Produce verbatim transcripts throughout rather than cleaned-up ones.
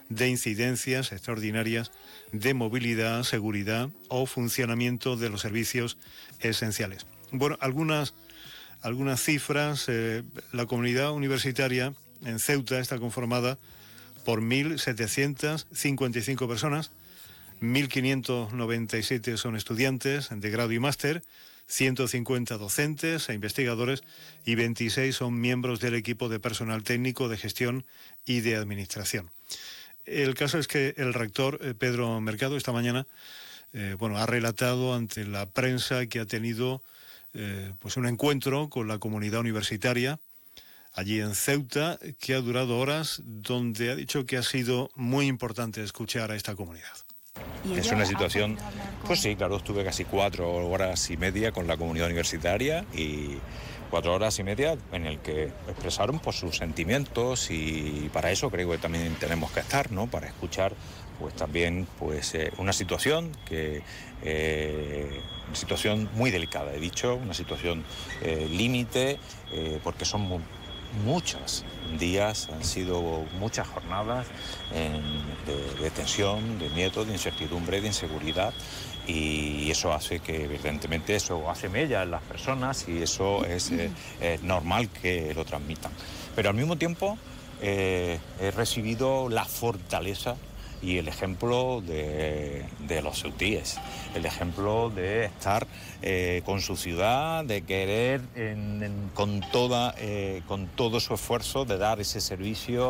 de incidencias extraordinarias de movilidad, seguridad o funcionamiento de los servicios esenciales. Bueno, algunas, algunas cifras. Eh, la comunidad universitaria en Ceuta está conformada por mil setecientas cincuenta y cinco personas, mil quinientos noventa y siete son estudiantes de grado y máster, ciento cincuenta docentes e investigadores y veintiséis son miembros del equipo de personal técnico de gestión y de administración. El caso es que el rector, eh, Pedro Mercado, esta mañana eh, bueno, ha relatado ante la prensa que ha tenido eh, pues un encuentro con la comunidad universitaria allí en Ceuta, que ha durado horas, donde ha dicho que ha sido muy importante escuchar a esta comunidad. Es una situación, pues sí, claro, estuve casi cuatro horas y media con la comunidad universitaria y cuatro horas y media en el que expresaron pues sus sentimientos, y para eso creo que también tenemos que estar, ¿no? Para escuchar pues también pues eh, una situación que eh, una situación muy delicada, he dicho, una situación eh, límite, eh, porque son muy muchos días, han sido muchas jornadas en, de, de tensión, de miedo, de incertidumbre, de inseguridad, y eso hace que evidentemente eso hace mella en las personas y eso es eh, eh, normal que lo transmitan. Pero al mismo tiempo eh, he recibido la fortaleza y el ejemplo de, de los ceutíes, el ejemplo de estar eh, con su ciudad, de querer en, en, con, toda, eh, con todo su esfuerzo de dar ese servicio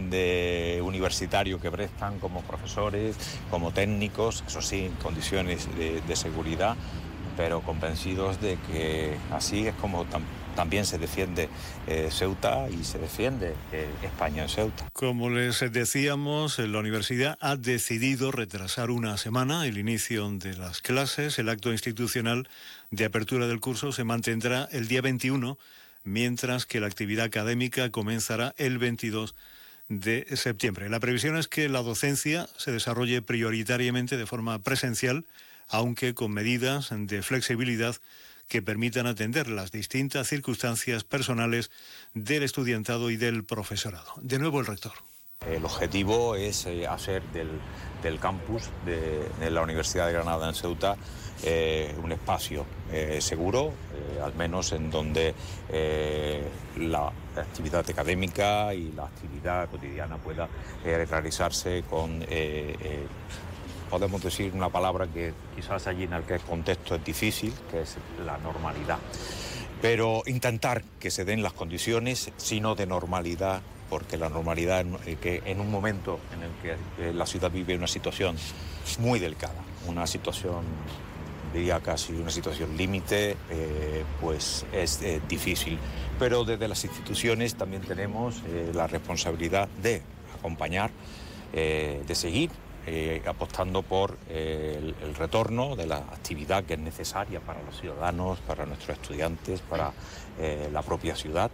de universitario que prestan como profesores, como técnicos, eso sí, en condiciones de, de seguridad, pero convencidos de que así es como tam, también se defiende eh, Ceuta y se defiende eh, España en Ceuta. Como les decíamos, la universidad ha decidido retrasar una semana el inicio de las clases. El acto institucional de apertura del curso se mantendrá el día veintiuno, mientras que la actividad académica comenzará el veintidós de septiembre. La previsión es que la docencia se desarrolle prioritariamente de forma presencial, aunque con medidas de flexibilidad que permitan atender las distintas circunstancias personales del estudiantado y del profesorado. De nuevo el rector. El objetivo es eh, hacer del, del campus de, de la Universidad de Granada en Ceuta eh, un espacio eh, seguro, eh, al menos en donde eh, la actividad académica y la actividad cotidiana pueda eh, realizarse con... Eh, eh, podemos decir una palabra que quizás allí en aquel contexto es difícil, que es la normalidad. Pero intentar que se den las condiciones, sino de normalidad, porque la normalidad es que en un momento en el que la ciudad vive una situación muy delicada, una situación, diría casi una situación límite, eh, pues es eh, difícil. Pero desde las instituciones también tenemos eh, la responsabilidad de acompañar, eh, de seguir Eh, apostando por eh, el, el retorno de la actividad que es necesaria para los ciudadanos, para nuestros estudiantes, para eh, la propia ciudad.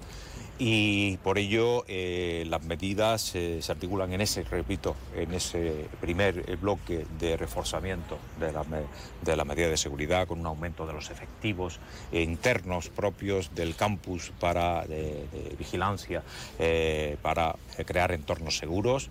Y por ello eh, las medidas eh, se articulan en ese, repito, en ese primer bloque de reforzamiento de la, de la medida de seguridad, con un aumento de los efectivos eh, internos propios del campus para de, de vigilancia, eh, para eh, crear entornos seguros.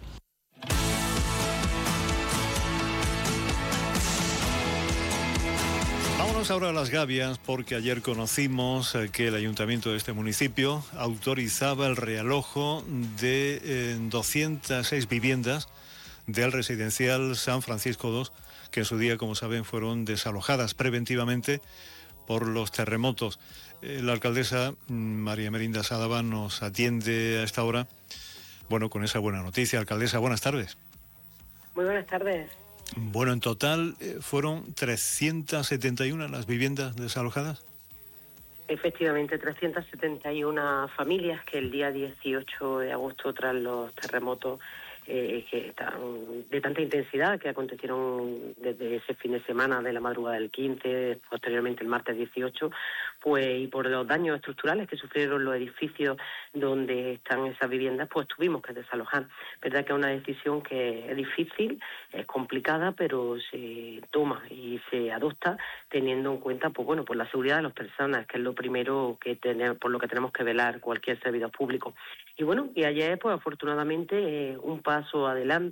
Vámonos ahora a Las Gavias, porque ayer conocimos que el ayuntamiento de este municipio autorizaba el realojo de eh, doscientas seis viviendas del residencial San Francisco dos, que en su día, como saben, fueron desalojadas preventivamente por los terremotos. Eh, la alcaldesa María Merinda Sadaba nos atiende a esta hora, bueno, con esa buena noticia. Alcaldesa, buenas tardes. Muy buenas tardes. Bueno, en total eh, fueron trescientas setenta y una las viviendas desalojadas. Efectivamente, trescientas setenta y una familias que el día dieciocho de agosto, tras los terremotos eh, que están de tanta intensidad que acontecieron desde ese fin de semana de la madrugada del quince, posteriormente el martes dieciocho, pues y por los daños estructurales que sufrieron los edificios donde están esas viviendas, pues tuvimos que desalojar. Verdad que es una decisión que es difícil, es complicada, pero se toma y se adopta teniendo en cuenta, pues bueno, pues la seguridad de las personas, que es lo primero que tener, por lo que tenemos que velar cualquier servidor público. Y bueno, y ayer, pues afortunadamente, eh, un paso adelante